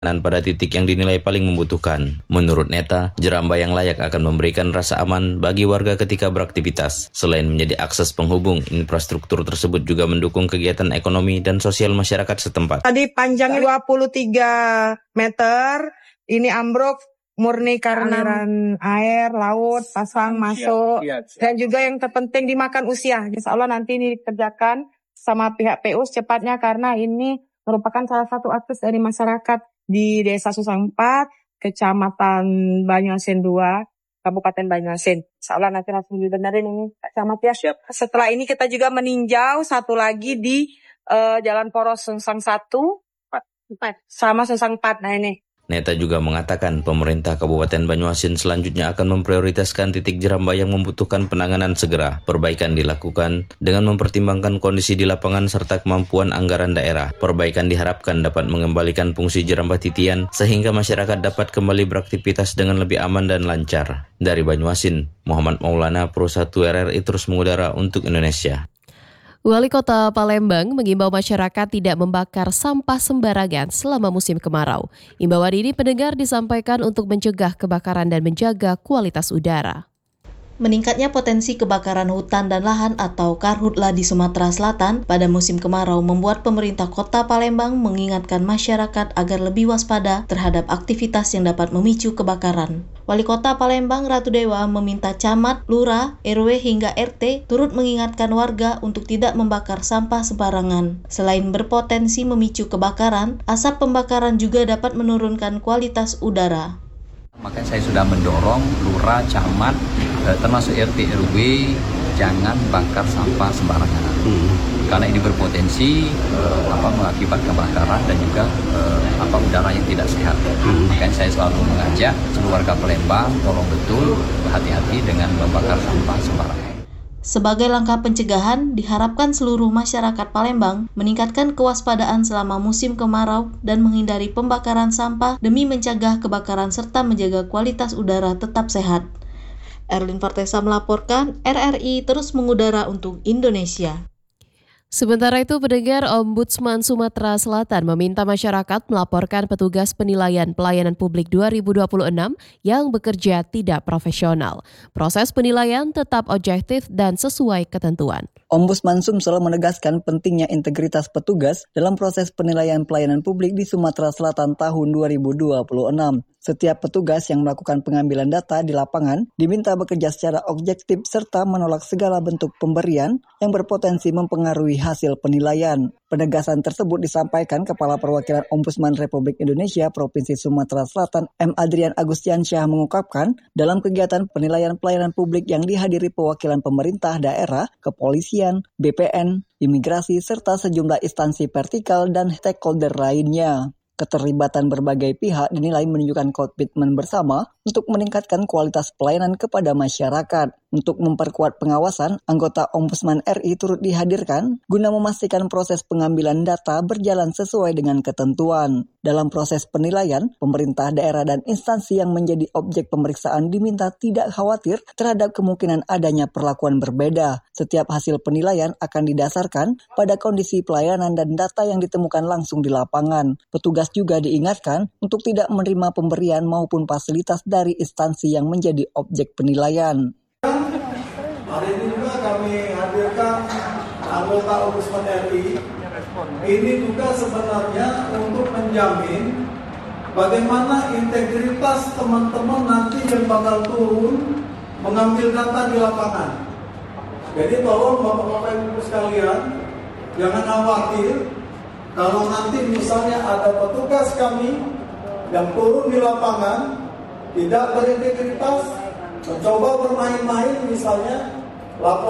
pada titik yang dinilai paling membutuhkan. Menurut Neta, Jeramba yang layak akan memberikan rasa aman bagi warga ketika beraktivitas. Selain menjadi akses penghubung, infrastruktur tersebut juga mendukung kegiatan ekonomi dan sosial masyarakat setempat. Tadi panjangnya 23 meter, ini ambruk murni karena aliran air, laut, pasang, masuk. Dan juga yang terpenting dimakan usia. Insya Allah nanti ini dikerjakan sama pihak PU secepatnya karena ini merupakan salah satu akses dari masyarakat di Desa Susang 4, Kecamatan Banyuasin 2, Kabupaten Banyuasin. Insya Allah nanti langsung dibenerin ini Kak Camat ya. Siap. Setelah ini kita juga meninjau satu lagi di Jalan Poros Susang 1 sama Susang 4. Nah ini. Neta juga mengatakan pemerintah Kabupaten Banyuasin selanjutnya akan memprioritaskan titik Jeramba yang membutuhkan penanganan segera. Perbaikan dilakukan dengan mempertimbangkan kondisi di lapangan serta kemampuan anggaran daerah. Perbaikan diharapkan dapat mengembalikan fungsi Jeramba titian sehingga masyarakat dapat kembali beraktivitas dengan lebih aman dan lancar. Dari Banyuasin, Muhammad Maulana, Pro 1 RRI terus mengudara untuk Indonesia. Wali Kota Palembang mengimbau masyarakat tidak membakar sampah sembarangan selama musim kemarau. Imbauan ini pendengar disampaikan untuk mencegah kebakaran dan menjaga kualitas udara. Meningkatnya potensi kebakaran hutan dan lahan atau karhutla di Sumatera Selatan pada musim kemarau membuat pemerintah Kota Palembang mengingatkan masyarakat agar lebih waspada terhadap aktivitas yang dapat memicu kebakaran. Wali Kota Palembang Ratu Dewa meminta camat, lurah, RW hingga RT turut mengingatkan warga untuk tidak membakar sampah sembarangan. Selain berpotensi memicu kebakaran, asap pembakaran juga dapat menurunkan kualitas udara. Makanya saya sudah mendorong lurah, camat, termasuk RT RW jangan bakar sampah sembarangan. Karena ini berpotensi mengakibatkan kebakaran dan juga udara yang tidak sehat. Makanya saya selalu mengajak seluruh warga Palembang tolong betul hati-hati dengan membakar sampah sembarangan. Sebagai langkah pencegahan, diharapkan seluruh masyarakat Palembang meningkatkan kewaspadaan selama musim kemarau dan menghindari pembakaran sampah demi mencegah kebakaran serta menjaga kualitas udara tetap sehat. Erlin Fartesa melaporkan, RRI terus mengudara untuk Indonesia. Sementara itu, pendengar, Ombudsman Sumatera Selatan meminta masyarakat melaporkan petugas penilaian pelayanan publik 2026 yang bekerja tidak profesional. Proses penilaian tetap objektif dan sesuai ketentuan. Ombudsman Sumsel menegaskan pentingnya integritas petugas dalam proses penilaian pelayanan publik di Sumatera Selatan tahun 2026. Setiap petugas yang melakukan pengambilan data di lapangan diminta bekerja secara objektif serta menolak segala bentuk pemberian yang berpotensi mempengaruhi hasil penilaian. Penegasan tersebut disampaikan Kepala Perwakilan Ombudsman Republik Indonesia Provinsi Sumatera Selatan M. Adrian Agustiansyah mengungkapkan dalam kegiatan penilaian pelayanan publik yang dihadiri perwakilan pemerintah daerah, kepolisian, BPN, imigrasi, serta sejumlah instansi vertikal dan stakeholder lainnya. Keterlibatan berbagai pihak dinilai menunjukkan komitmen bersama untuk meningkatkan kualitas pelayanan kepada masyarakat. Untuk memperkuat pengawasan, anggota Ombudsman RI turut dihadirkan guna memastikan proses pengambilan data berjalan sesuai dengan ketentuan. Dalam proses penilaian, pemerintah daerah dan instansi yang menjadi objek pemeriksaan diminta tidak khawatir terhadap kemungkinan adanya perlakuan berbeda. Setiap hasil penilaian akan didasarkan pada kondisi pelayanan dan data yang ditemukan langsung di lapangan. Petugas juga diingatkan untuk tidak menerima pemberian maupun fasilitas dari instansi yang menjadi objek penilaian. Hari ini juga kami hadirkan anggota Ombudsman RI. Ini juga sebenarnya untuk menjamin bagaimana integritas teman-teman nanti yang bakal turun mengambil data di lapangan. Jadi tolong Bapak-Bapak Ibu sekalian, jangan khawatir kalau nanti misalnya ada petugas kami yang turun di lapangan tidak berintegritas, mencoba bermain-main misalnya, lapor